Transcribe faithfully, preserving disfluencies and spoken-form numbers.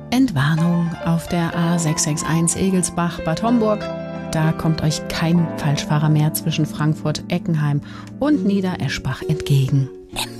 Entwarnung auf der A sechs sechs eins Egelsbach-Bad Homburg. Da kommt euch kein Falschfahrer mehr zwischen Frankfurt, Eckenheim und Niedereschbach entgegen. Im